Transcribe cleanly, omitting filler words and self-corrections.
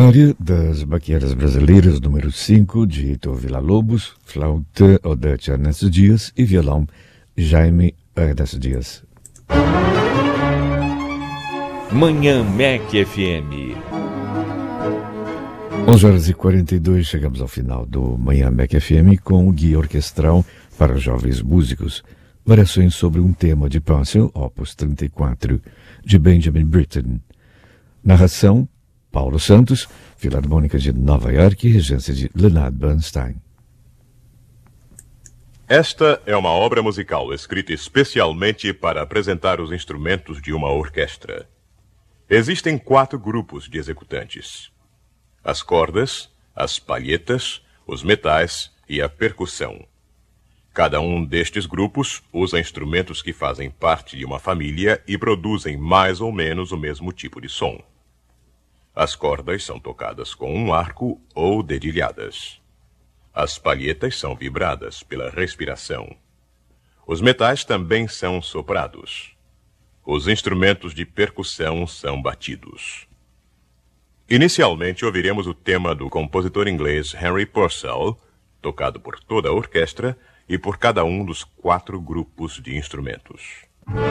repertório das Baqueiras Brasileiras número 5 de Heitor Villa-Lobos, flauta Odete Ernesto Dias e violão Jaime Ernesto Dias. Manhã MEC FM. 11h42, chegamos ao final do Manhã MEC FM com o guia orquestral para jovens músicos. Variações sobre um tema de Purcell, Opus 34, de Benjamin Britten. Narração, Paulo Santos, Filarmônica de Nova York, regência de Leonard Bernstein. Esta é uma obra musical escrita especialmente para apresentar os instrumentos de uma orquestra. Existem 4 grupos de executantes: as cordas, as palhetas, os metais e a percussão. Cada um destes grupos usa instrumentos que fazem parte de uma família e produzem mais ou menos o mesmo tipo de som. As cordas são tocadas com um arco ou dedilhadas. As palhetas são vibradas pela respiração. Os metais também são soprados. Os instrumentos de percussão são batidos. Inicialmente ouviremos o tema do compositor inglês Henry Purcell, tocado por toda a orquestra e por cada um dos 4 grupos de instrumentos.